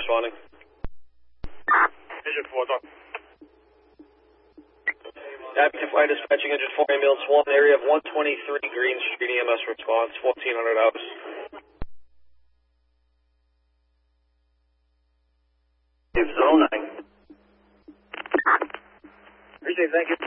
responding. Engine 4, talk. Happy to fly dispatching engine 4 ambulance 1, area of 123 Green Street, EMS response, 1400 hours. Zone 9. Appreciate it, thank you.